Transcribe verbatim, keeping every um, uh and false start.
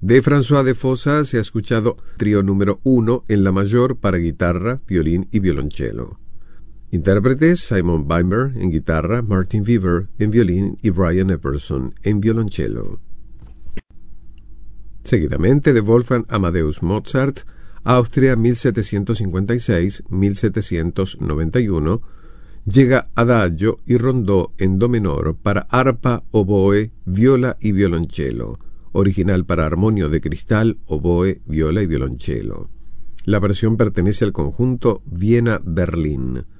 De François de Fossa se ha escuchado trío número uno en la mayor para guitarra, violín y violonchelo. Intérpretes: Simon Beimer en guitarra, Martin Weaver en violín y Brian Epperson en violonchelo. Seguidamente de Wolfgang Amadeus Mozart, Austria mil setecientos cincuenta y seis a mil setecientos noventa y uno, llega Adagio y Rondó en do menor para arpa, oboe, viola y violonchelo, original para armonio de cristal, oboe, viola y violonchelo. La versión pertenece al conjunto Viena-Berlín.